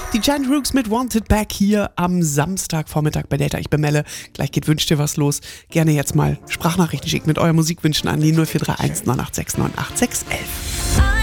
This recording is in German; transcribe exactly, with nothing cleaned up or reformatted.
Die Giant Rooks mit Wanted Back hier am Samstagvormittag bei Data. Ich bin Melle. Gleich geht Wünsch dir was los. Gerne jetzt mal Sprachnachrichten schicken mit euren Musikwünschen an die null vier drei eins neun acht sechs neun acht sechs eins eins.